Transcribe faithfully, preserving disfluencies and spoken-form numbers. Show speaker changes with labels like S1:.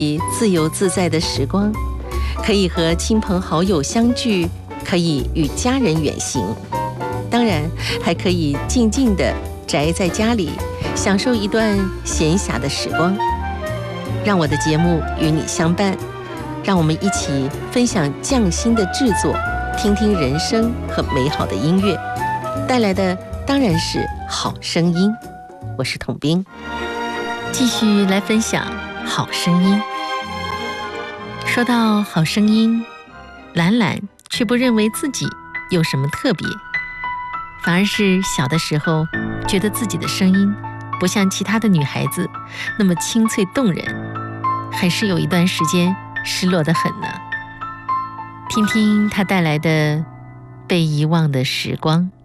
S1: 自由自在的时光，可以和亲朋好友相聚，可以与家人远行，当然还可以静静地宅在家里，享受一段闲暇的时光。让我的节目与你相伴，让我们一起分享匠心的制作，听听人生和美好的音乐，带来的当然是好声音。我是统兵，
S2: 继续来分享好声音。说到好声音，兰兰却不认为自己有什么特别，反而是小的时候觉得自己的声音不像其他的女孩子那么清脆动人，还是有一段时间失落得很呢。听听她带来的被遗忘的时光。